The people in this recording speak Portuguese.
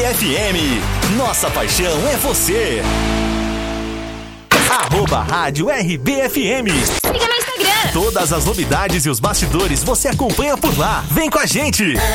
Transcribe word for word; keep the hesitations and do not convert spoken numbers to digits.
F M. Nossa paixão é você. Arroba Rádio R B F M. Siga no Instagram. Todas as novidades e os bastidores você acompanha por lá. Vem com a gente.